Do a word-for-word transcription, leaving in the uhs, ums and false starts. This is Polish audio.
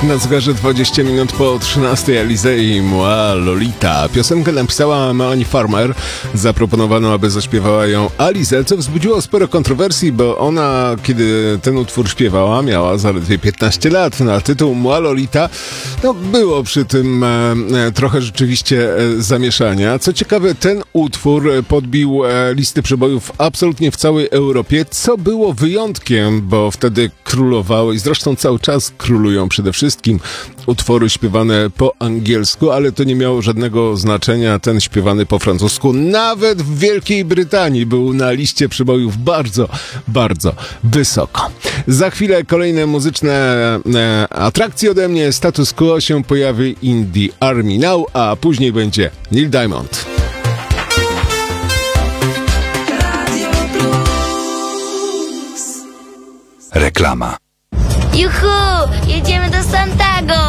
Na zegarze dwadzieścia minut po trzynastej. Alize i Moi Lolita. Piosenkę napisała Melanie Farmer. Zaproponowano, aby zaśpiewała ją Alize, co wzbudziło sporo kontrowersji, bo ona, kiedy ten utwór śpiewała, miała zaledwie piętnaście lat. Na tytuł Moi Lolita no, było przy tym e, trochę rzeczywiście e, zamieszania. Co ciekawe, ten utwór podbił e, listy przebojów absolutnie w całej Europie, co było wyjątkiem, bo wtedy królowały i zresztą cały czas królują przede wszystkim utwory śpiewane po angielsku, ale to nie miało żadnego znaczenia. Ten śpiewany po francusku nawet w Wielkiej Brytanii był na liście przebojów bardzo, bardzo wysoko. Za chwilę kolejne muzyczne e, atrakcje ode mnie. Status Quo się pojawi in the Army Now, a później będzie Neil Diamond. Reklama. Juhu! Jedziemy do Santago!